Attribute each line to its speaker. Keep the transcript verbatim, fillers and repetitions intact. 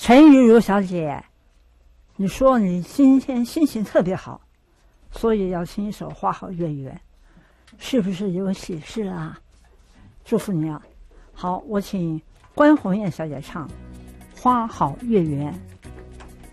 Speaker 1: 陈玉如小姐，你说你今天心情特别好，所以要亲手花好月圆，是不是有喜事啊？祝福你啊！好，我请关红艳小姐唱《花好月圆》。